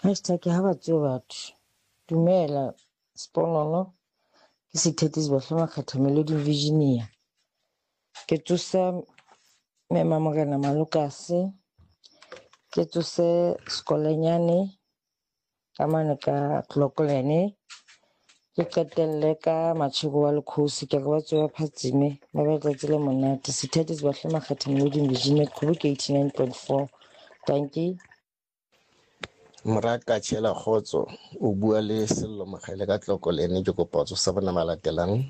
Hashtag ha batho batho. Dumela Sponono. Ke Sithethisi Bohlomakgetho Melody Virginia. Ke tsosa Mema Morena Malukase. Ke tsose Skolanyane ka mane ka Clocolane. Ke qetelle ka Machego wa Lekhosi ke re ba tswa phatsime ba batla tsela monate. Sithethisi Bohlomakgetho Melody Virginia Khubuk 89.4. Thank you. Moraka Tshela Khotso o bua le Sello Mogele ka Clocolane ke kopa tso sa bona malatelang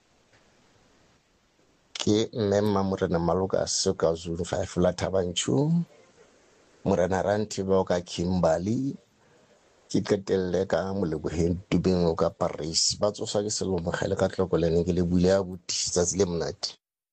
ke Mmemma Morena Malukase ka Zulu 5 la Thabanchu Morena Rantiba ka Kimberley ke qetelle ka Moleboheng Tubeng o ka Paris ba tsosa ke Sello Mogele ka Clocolane ke le buile a botisa le monate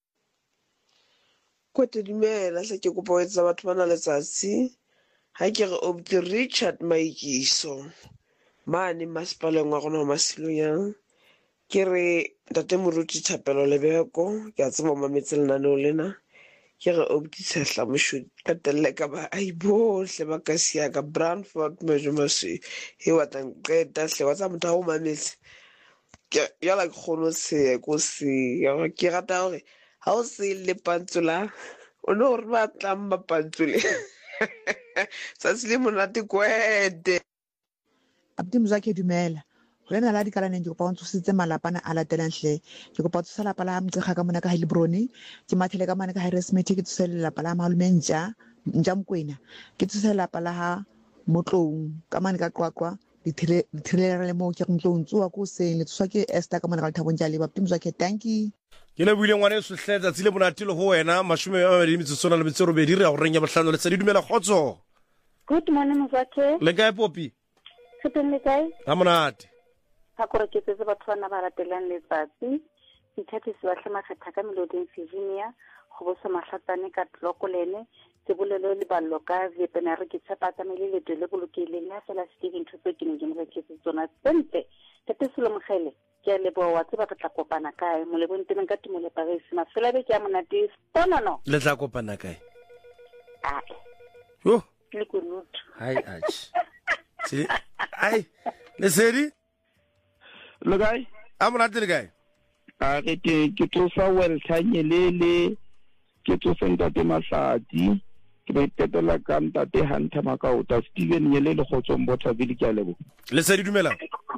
Kwete dumela se ke kopa ho etsa batho bana letsatsi ha ke re Obdi Richard Maikiso mane masepaleng wa rona wa Masilonyang ke re ntate Moruti Thapelo Lebeko ke a tseba mametse lenaneo lena ke re Obdi Sehla Moshodi qetelle ka ba ai bohle ba ka sia ka Brandford Mejumasi he wa tlang qeta hle wa tsa motho o mametse ke yala ke khono se ko se ke rata hore ha o se le pantsula o no re ba tlang ba pantsule sa sile monate kwete Abdi Mzwake dumela ho lena la dikalaneng ke kopa o ntsositse malapana a latelang hle ke kopa tsosa lapa la Mgcega ka mona ka Hilibroni ke mathele ka mona ka Harrismith ke tsosele lapa la Malume Nja Mokwena ke tsosele lapa la ha Motlong ka mane ka Qwaqwa dithelera le mo ke Motlong tsoa ko seng le tswa ke Esther ka mona ka Thabong Jali Abdi Mzwake thank you ke le buile ngwane se hletsa tsile monate le ho wena mashume a mabedi metsona le metsero be dire go renya bohlano le tse di dumela Khotso. Good morning Mzwake. Le kae Popi? Le kae? Ha monate. Ha kore ke tsetse batho bana ba ratelang letsatsi. Sithethisi Bohlomakgetho ka Melody Virginia go bosa mahlatsane ka Clocolane se bolelo le ballo ka Vietnam re ke tshepa tsamele le le bolokileng ya fela Steven Thuso ke neng ke ke tsona tsente tete Sello Mogele ke le bo wa tseba tla kopana kae mo le bonteng ka timo le Paris mafela be ke a monate Sponono le tla kopana kae ai yo le kunut hai ach si ai le sedi le kae a monate le kae a ke tlosa well thanyelele ke tlosa ntate Mahlati ke ba itetela ka ntate Hunter Makauta Steven Nyelele Khotso Mbotshabile ke a lebo le sedi dumela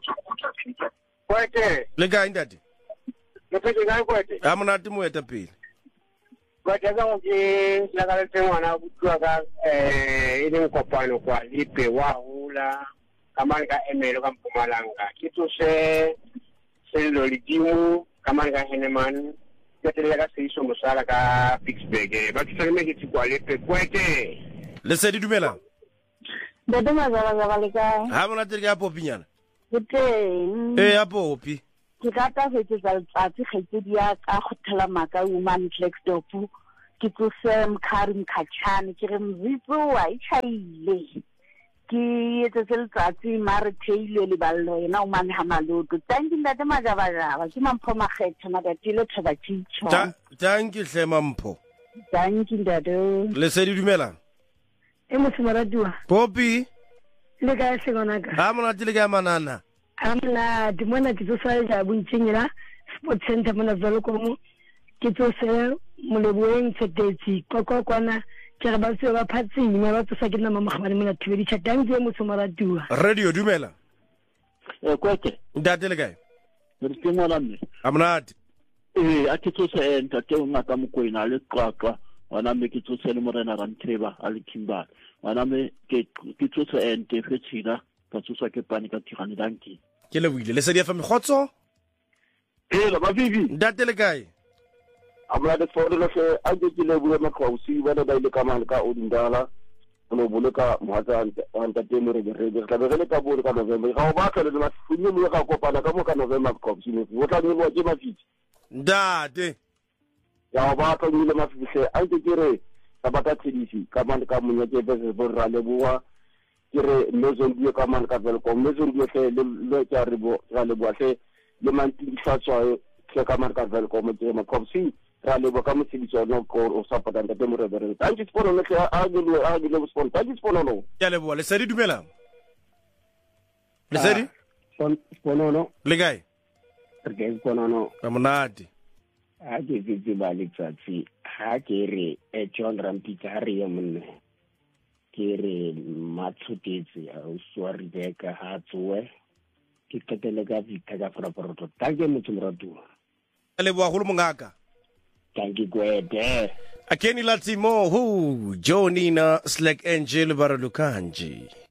Kwete le kae ntate le petse kae kwete a monate mo eta pele kwete ka go ke la ka le ngwana butwa ka e le kopano kwa lipe wa hula kamane ka emelo ka Mpumalanga ke tsose Sello Lidimo kamane ka Heneman ke tele ka Seiso Mosala ka Pittsburgh ba tsale me ke tsikwa lipe kwete le sedi dumela Dede mazala le kae ha monate ke a Popinyana Teng a Popi ke rata ho etsa letsatsi kgaitsedi ya ka kgothela maka woman Flextop ke tsose Mkhari Mkhatshane ke re mzitso wa ichaile ke etsa letsatsi mare theile le ballo yena o mane ha maloto thank you ntate majabajaba ke Mampho Makgetho madatile thoba tshitho thank you hle Mampho thank you ntate le sedi dumela e mosimaratua Popi le ka segona ka ha monate le ka manana amna dimona ke tsosa ja bontshengela sport center mona Zolokomo ke tsosa moleboeng tsetsetsi kokokwana ke re ba se ba phatsime ba tsosa ke nna mamagabane mona thibedi chatang ke mosimaratua radio dumela kwete ntate le kae re tsemola mme a monate a ke tsosa ntate o ngaka Mokwena le Qwaqwa wana me ke tsosa le Morena Rantiba a le Kimberley wana me ke tsosa ente fetshila ka tsosa ke pani ka Tirani danki ke le buile le sedi fa Khotso la ba bibi ntate le kae abla de fodelo se a ke le bua makausi ba ba ile ka mane ka Odindala no boloka mohatsa anta temo re tla be le ka bolo ka November ga o ba ka le mafunye mo ga kopana ka mo ka November makausi mo tla ni mo ke mafiti ntate ya ba ka ni le mafiti se a ke re ka bata tshedisi ka mane ka monya ke be bo ra le bua ke re Mozambique ka mane ka Velcom Mozambique le ka re bo ra le bua se le manti sa tswa ke ka mane ka Velcom ke makausi ra le bo ka mo tshedisi no ko o sapota ntate mo re bere thank you for no le a go sponsor thank you for no ya le bua le sedi dumela Lesedi Sponono le kae re ke sponono ka monate ha ke tsitsi ba letsatsi ha ke re John Rampitsa ha re ye monne ke re matshotetse o swa Rebecca ha tsoe ke qetele ka Victor ka Fraporoto tanke motho moratuwa le bua go mongaka tanke kwete akeni latimo hu Jonina Slack Angel Baralukanje